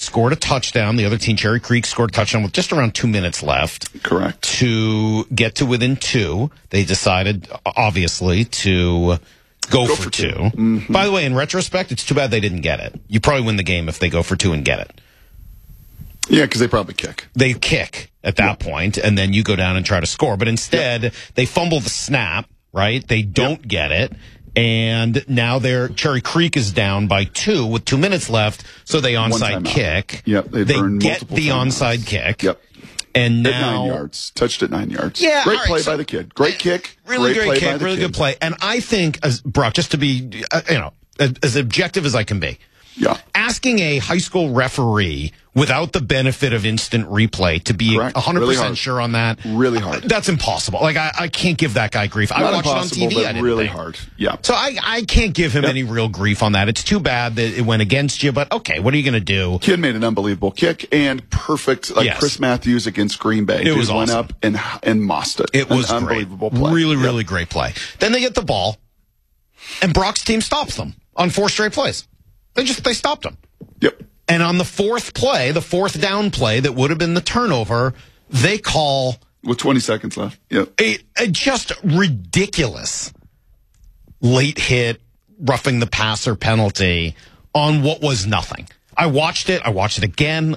scored a touchdown. The other team, Cherry Creek, scored a touchdown with just around 2 minutes left. Correct. To get to within 2. They decided, obviously, to go for 2. Mm-hmm. By the way, in retrospect, it's too bad they didn't get it. You probably win the game if they go for 2 and get it. Yeah, because they probably kick. They kick at that point, and then you go down and try to score. But instead, they fumble the snap, right? They don't get it. And now Cherry Creek is down by 2 with 2 minutes left, so they onside kick. Yep, they get the onside kick. Yep. And now, at 9 yards. Touched at 9 yards. Yeah. Great play by the kid. Great kick. Really great play kick. by the Really kid. good play. And I think, Brock, just to be, as objective as I can be. Yeah. Asking a high school referee without the benefit of instant replay to be 100% sure on that. Really hard. That's impossible. Like, I can't give that guy grief. I watched it on TV. But I didn't really think. hard. Yeah. So I can't give him any real grief on that. It's too bad that it went against you, but okay, what are you going to do? Kid made an unbelievable kick and perfect, Chris Matthews against Green Bay. It was went awesome. up and mossed it. It was an unbelievable play. Really great play. Then they get the ball, and Brock's team stops them on 4 straight plays. They stopped them. Yep. And on the 4th play, the 4th down play that would have been the turnover, they call with 20 seconds left. Yep. A just ridiculous late hit, roughing the passer penalty on what was nothing. I watched it again.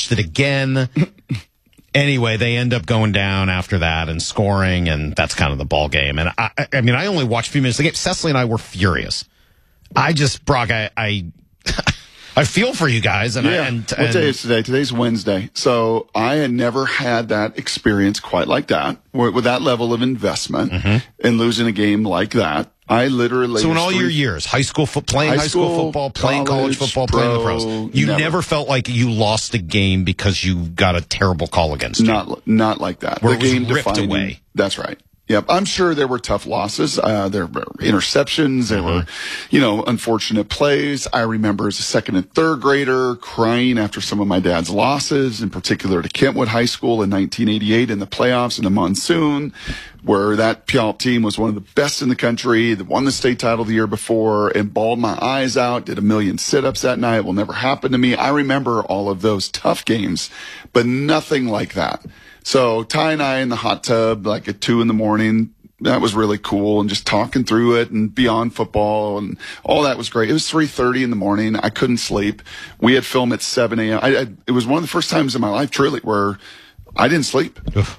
Anyway, they end up going down after that and scoring, and that's kind of the ball game. And I only watched a few minutes of the game. Cecily and I were furious. Brock, I feel for you guys. And what day is today? Today's Wednesday. So I had never had that experience quite like that, with that level of investment and losing a game like that. I literally. So in all your years, high school football, playing college football, playing the pros, you never felt like you lost a game because you got a terrible call against you. Not like that. Where the game ripped away. That's right. Yep. I'm sure there were tough losses. There were interceptions. There were, unfortunate plays. I remember as a second and third grader crying after some of my dad's losses, in particular to Kentwood High School in 1988 in the playoffs in the monsoon, where that Puyallup team was one of the best in the country, that won the state title the year before, and bawled my eyes out, did 1 million sit-ups that night. It will never happen to me. I remember all of those tough games, but nothing like that. So Ty and I in the hot tub, like at 2 a.m, that was really cool, and just talking through it and beyond football and all that was great. It was 3:30 in the morning. I couldn't sleep. We had film at 7 a.m. It was one of the first times in my life, truly, where I didn't sleep.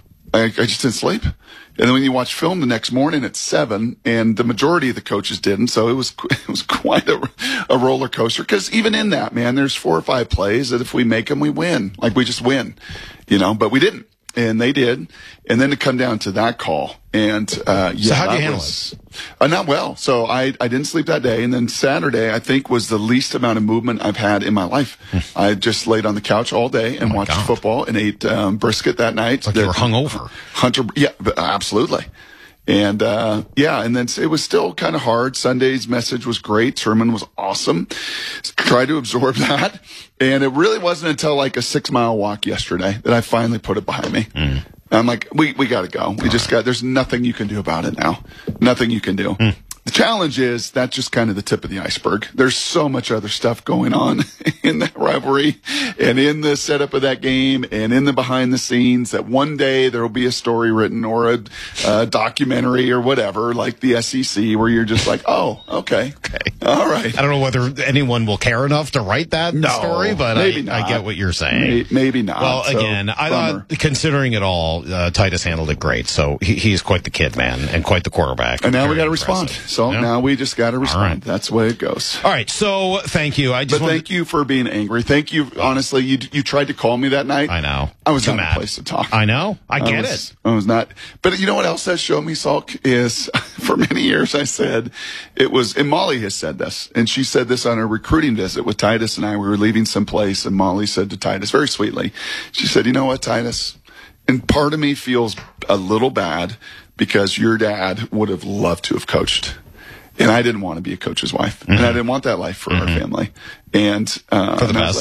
I just didn't sleep. And then when you watch film the next morning at 7, and the majority of the coaches didn't, so it was quite a roller coaster. Because even in that, man, there's 4 or 5 plays that if we make them, we win. Like we just win, but we didn't. And they did. And then to come down to that call. And, so how'd you handle it? Not well. So I didn't sleep that day. And then Saturday, I think, was the least amount of movement I've had in my life. I just laid on the couch all day and watched football and ate brisket that night. It's like you were hungover. Yeah, absolutely. And, and then it was still kind of hard. Sunday's message was great. Sermon was awesome. Tried to absorb that. And it really wasn't until like a 6-mile walk yesterday that I finally put it behind me. I'm like, we got to go. There's nothing you can do about it now. Nothing you can do. The challenge is that's just kind of the tip of the iceberg. There's so much other stuff going on in that rivalry and in the setup of that game and in the behind the scenes that one day there will be a story written or a documentary or whatever, like the SEC, where you're just like, oh, okay. All right. I don't know whether anyone will care enough to write that story, but I get what you're saying. Maybe not. Well, again, I thought, considering it all, Titus handled it great. So he's quite the kid, man, and quite the quarterback. And now we got to respond. So now we just got to respond. Right. That's the way it goes. All right. So thank you. Thank you for being angry. Thank you. Honestly, you tried to call me that night. I know. I was not in a place to talk. I know. I get it. I was not. But you know what else that showed me, Salk, is for many years I said it was, and Molly has said this, and she said this on a recruiting visit with Titus and I. We were leaving someplace, and Molly said to Titus very sweetly, she said, you know what, Titus? And part of me feels a little bad because your dad would have loved to have coached. And I didn't want to be a coach's wife. And I didn't want that life for our family. And, for the best. I was like,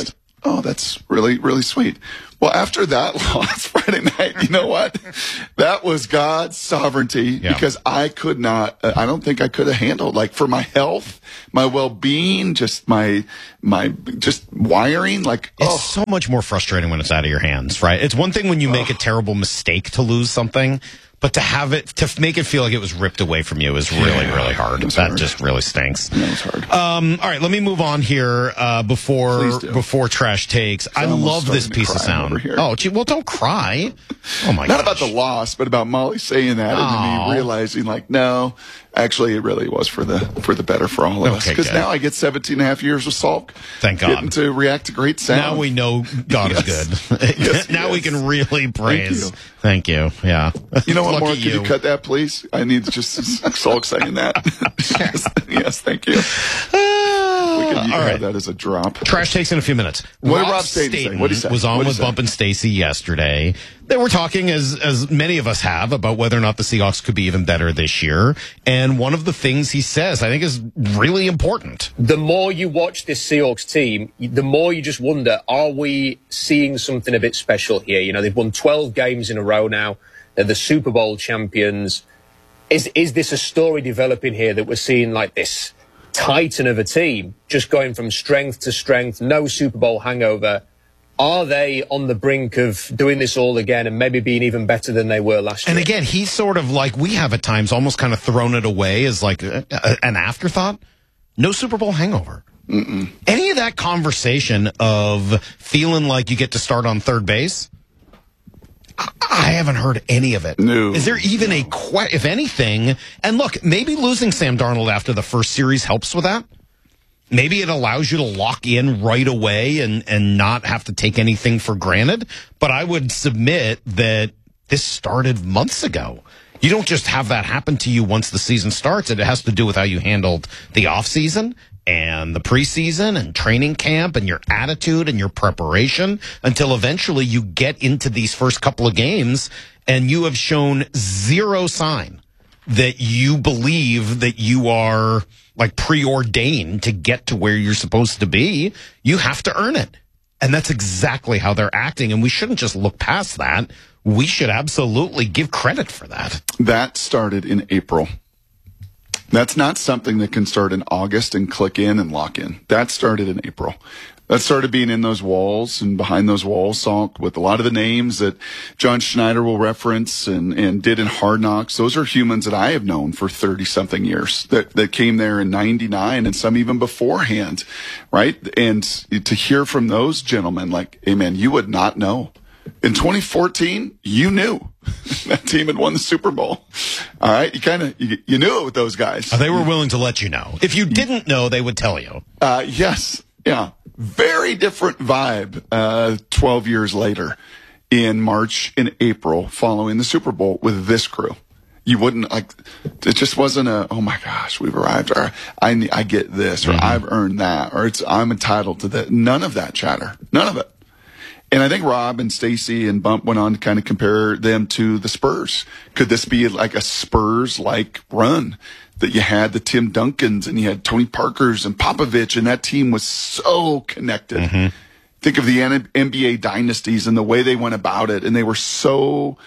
oh, that's really, really sweet. Well, after that loss Friday night, you know what? That was God's sovereignty because I could not, I don't think I could have handled, like, for my health, my well-being, just my just wiring, like, it's so much more frustrating when it's out of your hands, right? It's one thing when you make a terrible mistake to lose something, but to make it feel like it was ripped away from you is really, really hard. That just really stinks. That was hard. All right, let me move on here before trash takes. I love this piece of sound. Oh, gee, well, don't cry. Oh my god. Not about the loss, but about Molly saying that and then me realizing, like, no, actually, it really was for the better for all of us. Because now I get 17 and a half years of Salk. Thank God. Getting to react to great sound. Now we know God is good. Yes, now we can really praise. Thank you. Yeah. You know what, Mark? Can you cut that, please? I need just Salk saying that. yes, thank you. We can have that as a drop. Trash takes in a few minutes. What did Rob Staten say? Was on with Bump and Stacy yesterday. They were talking, as many of us have, about whether or not the Seahawks could be even better this year. And one of the things he says, I think, is really important. The more you watch this Seahawks team, the more you just wonder, are we seeing something a bit special here? You know, they've won 12 games in a row now. They're the Super Bowl champions. Is this a story developing here that we're seeing like this titan of a team just going from strength to strength, no Super Bowl hangover? Are they on the brink of doing this all again and maybe being even better than they were last year? And again, he's sort of like, we have at times almost kind of thrown it away as like an afterthought. No Super Bowl hangover. Any of that conversation of feeling like you get to start on third base, I haven't heard any of it. No. Is there even if anything, and look, maybe losing Sam Darnold after the first series helps with that. Maybe it allows you to lock in right away and not have to take anything for granted. But I would submit that this started months ago. You don't just have that happen to you once the season starts. It has to do with how you handled the offseason and the preseason and training camp and your attitude and your preparation until eventually you get into these first couple of games and you have shown zero sign that you believe that you are like preordained to get to where you're supposed to be. You have to earn it. And that's exactly how they're acting. And we shouldn't just look past that. We should absolutely give credit for that. That started in April. That's not something that can start in August and click in and lock in. That started in April. That started being in those walls and behind those walls, Salk, with a lot of the names that John Schneider will reference and did in Hard Knocks. Those are humans that I have known for 30-something years that came there in 99 and some even beforehand, right? And to hear from those gentlemen, like, hey, man, you would not know. In 2014, you knew that team had won the Super Bowl. All right, you knew it with those guys. They were willing to let you know. If you didn't know, they would tell you. Yes, yeah. Very different vibe 12 years later in March and April following the Super Bowl with this crew. You wouldn't it just wasn't oh my gosh, we've arrived, or I get this, or I've earned that, or I'm entitled to that. None of that chatter. None of it. And I think Rob and Stacy and Bump went on to kind of compare them to the Spurs. Could this be like a Spurs-like run? That you had the Tim Duncans and you had Tony Parkers and Popovich, and that team was so connected. Think of the NBA dynasties and the way they went about it, and they were so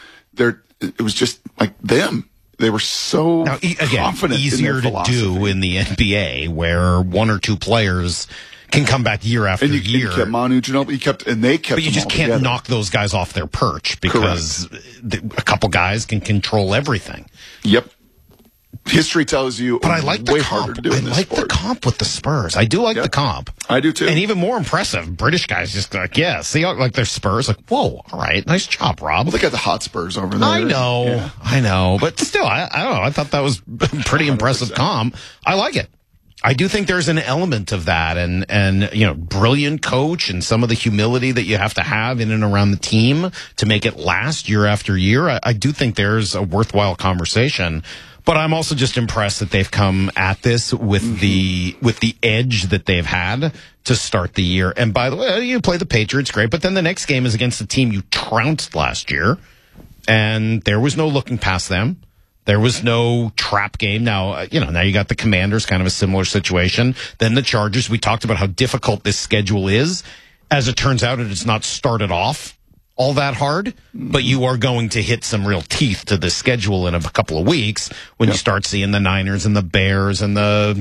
it was just like them. They were so confident. Easier in their to do in the NBA, where one or two players can come back year after year. And you kept Manu Ginobili, they kept. But you just can't knock those guys off their perch because a couple guys can control everything. Yep. History tells you, but I like the comp. The comp with the Spurs. I do like the comp. I do too. And even more impressive, British guys just like, see, like their Spurs. Like, whoa, all right, nice job, Rob. Well, they got the hot Spurs over there. I know, but still, I don't know. I thought that was pretty impressive comp. I like it. I do think there's an element of that, and brilliant coach and some of the humility that you have to have in and around the team to make it last year after year. I do think there's a worthwhile conversation. But I'm also just impressed that they've come at this with the edge that they've had to start the year. And by the way, you play the Patriots, great, but then the next game is against the team you trounced last year, and there was no looking past them. There was no trap game. Now, now you got the Commanders, kind of a similar situation. Then the Chargers. We talked about how difficult this schedule is. As it turns out, it has not started off all that hard, but you are going to hit some real teeth to the schedule in a couple of weeks when you start seeing the Niners and the Bears and the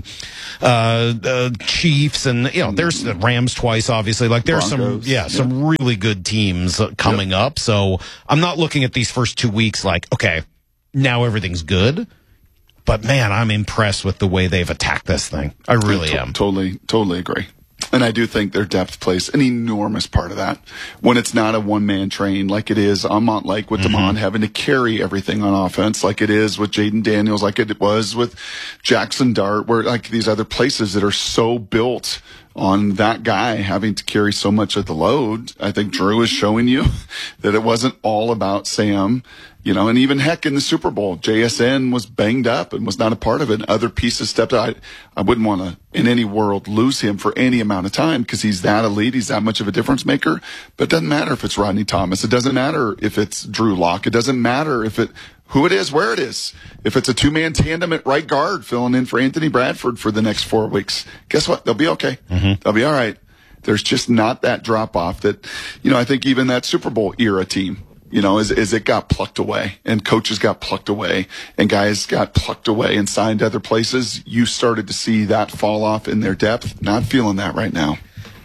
Chiefs and, there's the Rams twice, obviously. Like there's Broncos. some really good teams coming up. So I'm not looking at these first 2 weeks like, okay, now everything's good. But man, I'm impressed with the way they've attacked this thing. I really am. Totally agree. And I do think their depth plays an enormous part of that. When it's not a one-man train like it is on Montlake with Damon having to carry everything on offense, like it is with Jaden Daniels, like it was with Jackson Dart, where like these other places that are so built on that guy having to carry so much of the load. I think Drew is showing you that it wasn't all about Sam. And even heck in the Super Bowl, JSN was banged up and was not a part of it. Other pieces stepped out. I wouldn't want to, in any world, lose him for any amount of time because he's that elite. He's that much of a difference maker. But it doesn't matter if it's Rodney Thomas. It doesn't matter if it's Drew Lock. It doesn't matter who it is, where it is. If it's a two-man tandem at right guard filling in for Anthony Bradford for the next 4 weeks, guess what? They'll be okay. They'll be all right. There's just not that drop-off that, I think even that Super Bowl era team, as it got plucked away and coaches got plucked away and guys got plucked away and signed to other places, you started to see that fall off in their depth. Not feeling that right now.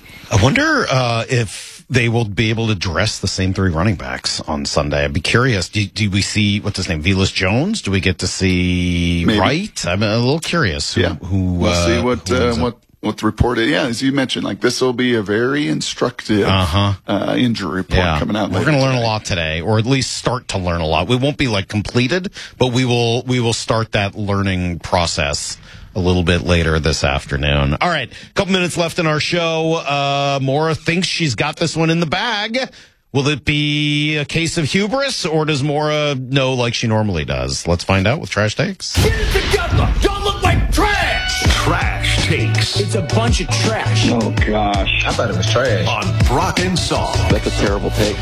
I wonder if they will be able to dress the same three running backs on Sunday. I'd be curious. Do we see, what's his name, Velas Jones? Do we get to see Maybe. Wright? I'm a little curious. We'll see what the report is. Yeah, as you mentioned, like this will be a very instructive injury report coming out. We're going to learn a lot today, or at least start to learn a lot. We won't be like completed, but we will start that learning process a little bit later this afternoon. All right, a couple minutes left in our show. Maura thinks she's got this one in the bag. Will it be a case of hubris, or does Maura know like she normally does? Let's find out with Trash Takes. Get it together! Don't look like trash! Trash Takes. It's a bunch of trash. Oh, gosh. I thought it was trash. On Brock and Saul. That's a terrible take.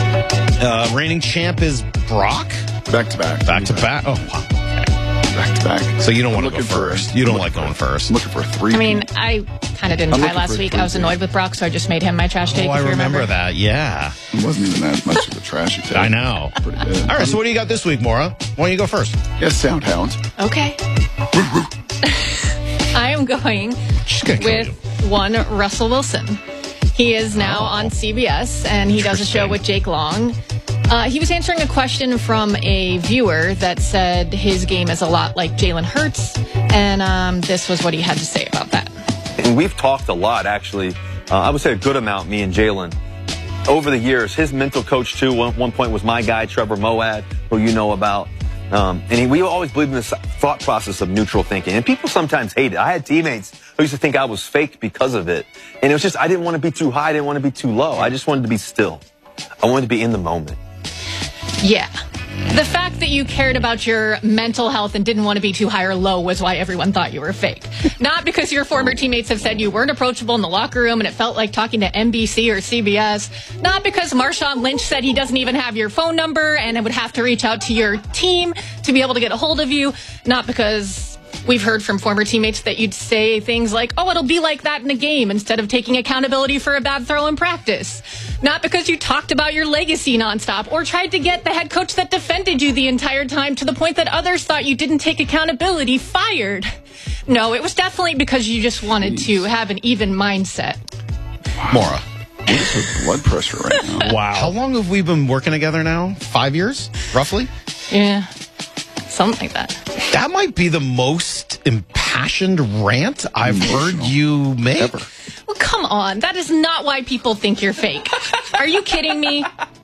Reigning champ is Brock? Back to back. Back to back? Oh, wow. Back to back. So you don't want to go first. You don't like going first. I'm looking for a three. I mean, I kind of didn't I'm tie looking last for a week. I was three-peat. annoyed with Brock, so I just made him my trash take. Oh, if I you remember that. Yeah. It wasn't even that much of a trashy take. I know. Pretty good. All right, so what do you got this week, Maura? Why don't you go first? Yes, Soundhound. Okay. I am going She's gonna kill with one Russell Wilson. He is now on CBS, and he does a show with Jake Long. He was answering a question from a viewer that said his game is a lot like Jalen Hurts, and this was what he had to say about that. And we've talked a lot, actually. I would say a good amount, me and Jalen. Over the years, his mental coach, too, one point was my guy, Trevor Moad, who you know about. We always believed in this thought process of neutral thinking. And people sometimes hate it. I had teammates who used to think I was fake because of it. And it was just, I didn't want to be too high. I didn't want to be too low. I just wanted to be still. I wanted to be in the moment. Yeah. The fact that you cared about your mental health and didn't want to be too high or low was why everyone thought you were fake. Not because your former teammates have said you weren't approachable in the locker room and it felt like talking to NBC or CBS. Not because Marshawn Lynch said he doesn't even have your phone number and would have to reach out to your team to be able to get a hold of you. Not because we've heard from former teammates that you'd say things like, oh, it'll be like that in a game instead of taking accountability for a bad throw in practice. Not because you talked about your legacy nonstop or tried to get the head coach that defended you the entire time to the point that others thought you didn't take accountability fired. No, it was definitely because you just wanted to have an even mindset. Maura. What is her blood pressure right now? Wow. How long have we been working together now? 5 years, roughly? Yeah, something like that. That might be the most impassioned rant I've heard you make. Ever. Well, come on. That is not why people think you're fake. Are you kidding me?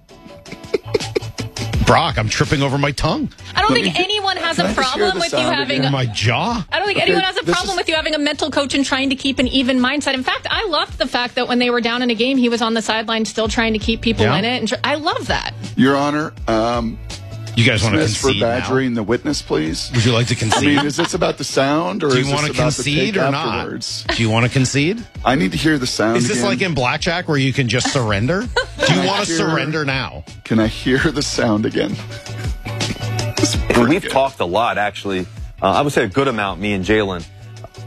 Brock, I'm tripping over my tongue. I don't think anyone has a problem with you having... Or my jaw. I don't think anyone has a problem with you having a mental coach and trying to keep an even mindset. In fact, I loved the fact that when they were down in a game, he was on the sideline still trying to keep people in it. And I love that. Your Honor, You guys want to dismiss for concede now? badgering the witness, please. Would you like to I concede? mean, is this about the sound or Do is you want this to about the concede take or not? afterwards? Do you want to concede? I need to hear the sound Is this again. like in blackjack where you can just surrender? Do you want to surrender now? Can I hear the sound again? And we've talked a lot, actually. I would say a good amount, me and Jalen.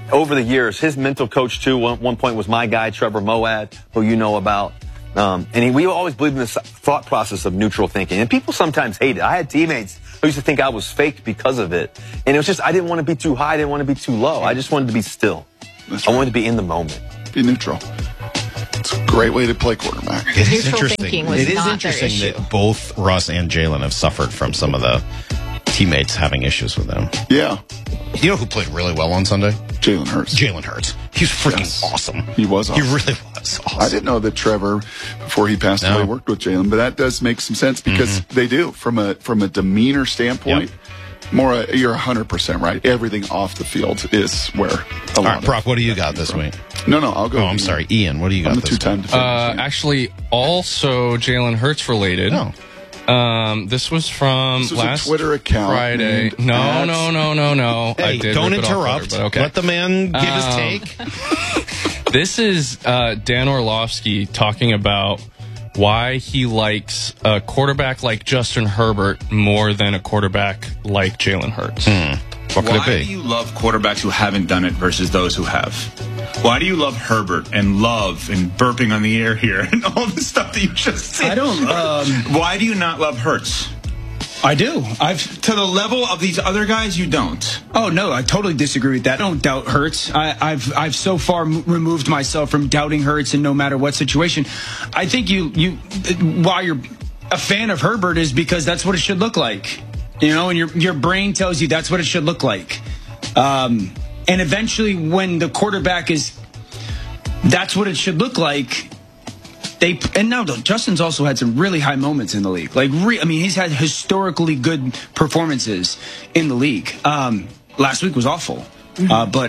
over the years, his mental coach too, one point was my guy, Trevor Moawad, who you know about. We always believed in this thought process of neutral thinking. And people sometimes hate it. I had teammates who used to think I was fake because of it. And it was just, I didn't want to be too high. I didn't want to be too low. I just wanted to be still. That's right. I wanted to be in the moment. Be neutral. It's a great way to play quarterback. It is Neutral interesting. thinking was It is not their interesting issue. that both Russ and Jalen have suffered from some of the teammates having issues with them. Yeah. You know who played really well on Sunday? Jalen Hurts. Jalen Hurts. He was freaking awesome. He was awesome. He really was awesome. I didn't know that Trevor, before he passed away, worked with Jalen, but that does make some sense because they do from a demeanor standpoint. Yep. You're 100% right. Everything off the field is where. All right, Brock, what do you got this week? No, I'll go. Oh, I'm sorry, Ian. What do you got I'm a this two-time week? defender. Actually, also Jalen Hurts related. No. This was from This was last a Twitter account. Friday. named No. Hey, I did don't rip it off interrupt. Twitter, but okay. Let the man give his take. This is Dan Orlovsky talking about why he likes a quarterback like Justin Herbert more than a quarterback like Jalen Hurts. What could Why it do be? you love quarterbacks who haven't done it versus those who have? Why do you love Herbert and Love and burping on the air here and all the stuff that you just said? I don't. Why do you not love Hurts? I do. To the level of these other guys, you don't. Oh no, I totally disagree with that. I don't doubt Hurts. I've so far removed myself from doubting Hurts in no matter what situation. I think you why you're a fan of Herbert is because that's what it should look like. You know, and your brain tells you that's what it should look like. And eventually, when the quarterback is, that's what it should look like. And now Justin's also had some really high moments in the league. He's had historically good performances in the league. Last week was awful, but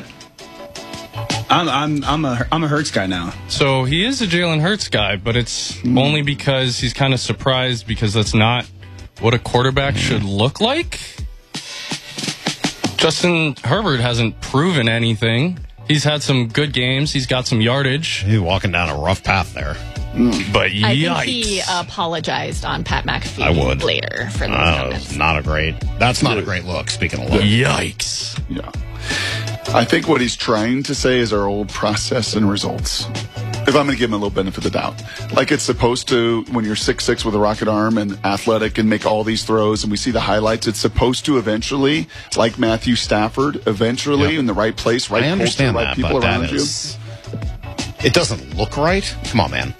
I'm a Hurts guy now. So he is a Jalen Hurts guy, but it's only because he's kind of surprised because that's not what a quarterback should look like. Justin Herbert hasn't proven anything. He's had some good games. He's got some yardage. You're walking down a rough path there. But yikes. I think he apologized on Pat McAfee I would. later for those comments. That's not a great look, speaking of look. Yikes. Yeah. I think what he's trying to say is our old process and results. If I'm going to give him a little benefit of the doubt. Like it's supposed to, when you're 6'6" with a rocket arm and athletic and make all these throws and we see the highlights, it's supposed to eventually, like Matthew Stafford, in the right place, right I understand culture, right that, people but around that you. is, it doesn't look right. Come on, man.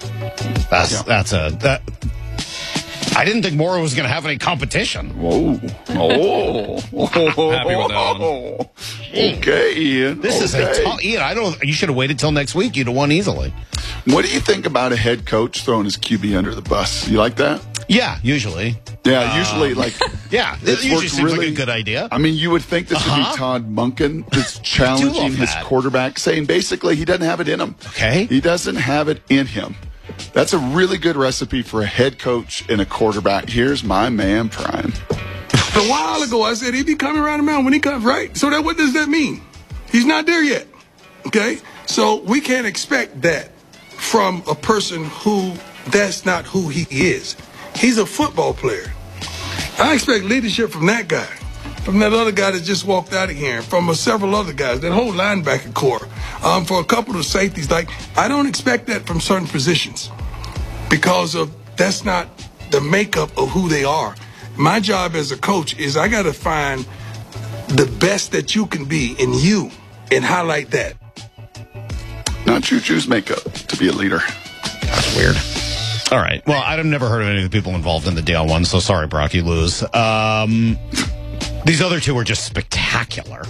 I didn't think Mora was going to have any competition. Whoa. Happy with that one. Okay, Ian. This is a tough. Ian, you should have waited till next week. You'd have won easily. What do you think about a head coach throwing his QB under the bus? You like that? Yeah, usually. Yeah, usually Yeah, it it's usually worked seems like a good idea. I mean, you would think this would be Todd Monken that's challenging his that. quarterback, saying basically he doesn't have it in him. Okay. He doesn't have it in him. That's a really good recipe for a head coach and a quarterback. Here's my man, Prime. A while ago, I said he'd be coming around the mountain when he comes, right? So what does that mean? He's not there yet, okay? So we can't expect that from a person who that's not who he is. He's a football player. I expect leadership from that guy, from that other guy that just walked out of here, and from several other guys, that whole linebacker core, for a couple of safeties. I don't expect that from certain positions because that's not the makeup of who they are. My job as a coach is I got to find the best that you can be in you and highlight that. Not Choo-Choo's makeup to be a leader. That's weird. All right. Well, I've never heard of any of the people involved in the Dale one, so sorry, Brock, you lose. These other two were just spectacular.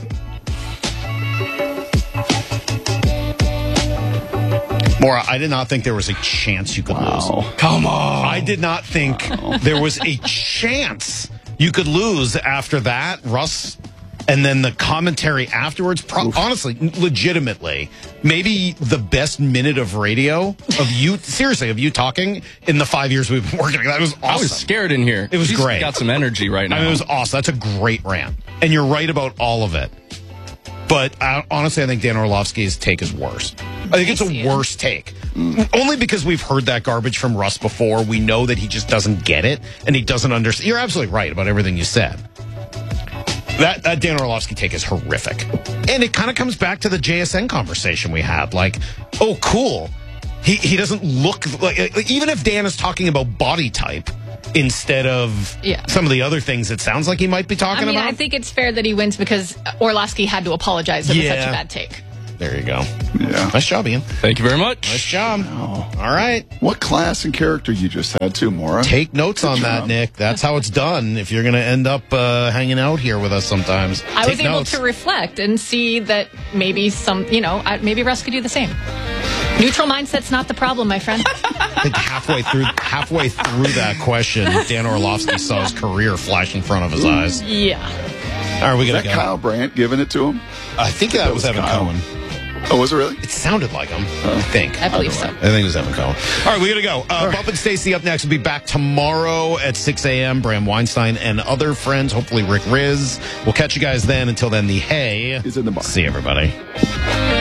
Maura, I did not think there was a chance you could lose. Come on. I did not think there was a chance you could lose after that, Russ. And then the commentary afterwards, honestly, legitimately, maybe the best minute of radio of you, seriously, of you talking in the 5 years we've been working. That was awesome. I was scared in here. It was She's great. Got some energy right now. I mean, it was awesome. That's a great rant. And you're right about all of it. But honestly, I think Dan Orlovsky's take is worse. I think it's a worse take. Only because we've heard that garbage from Russ before. We know that he just doesn't get it and he doesn't understand. You're absolutely right about everything you said. That Dan Orlovsky take is horrific. And it kind of comes back to the JSN conversation we had. Like, oh, cool. He doesn't look like, even if Dan is talking about body type instead of some of the other things it sounds like he might be talking about. I think it's fair that he wins because Orlovsky had to apologize. It was such a bad take. There you go. Yeah. Nice job, Ian. Thank you very much. Nice job. Oh. All right. What class and character you just had, too, Maura. Take notes on that, Nick. That's how it's done if you're going to end up hanging out here with us sometimes. I was able to reflect and see that maybe maybe Russ could do the same. Neutral mindset's not the problem, my friend. I think halfway through that question, Dan Orlovsky saw his career flash in front of his eyes. Yeah. All right, we got to go. Kyle Brandt giving it to him? I think that was Evan Cohen. Oh, was it really? It sounded like him. I think. I believe so. I think it was Evan Cohen. All right, we got to go. Bump and Stacey up next. We'll be back tomorrow at 6 a.m. Bram Weinstein and other friends, hopefully Rick Riz. We'll catch you guys then. Until then, the hay is in the bar. See everybody.